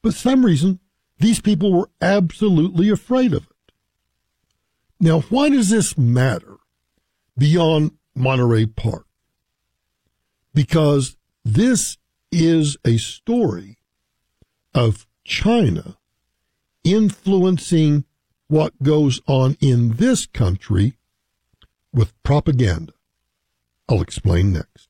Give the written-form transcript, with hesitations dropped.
But for some reason, these people were absolutely afraid of it. Now, why does this matter beyond Monterey Park? Because this is a story of China influencing what goes on in this country with propaganda. I'll explain next.